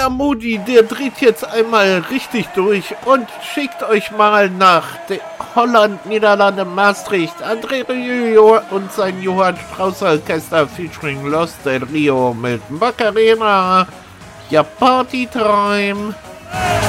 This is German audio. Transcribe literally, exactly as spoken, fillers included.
Ja, Moody, der dreht jetzt einmal richtig durch und schickt euch mal nach Holland, Niederlande, Maastricht. André Rieu und sein Johann Strauss Orchester featuring Los del Rio mit Macarena. Ja, Party Time.